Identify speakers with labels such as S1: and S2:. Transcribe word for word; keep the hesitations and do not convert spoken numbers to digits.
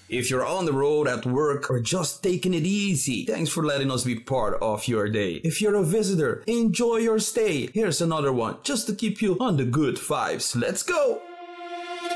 S1: If you're on the road, at work, or just taking it easy, thanks for letting us be part of your day. If you're a visitor, enjoy your stay. Here's another one just to keep you on the good vibes. Let's go!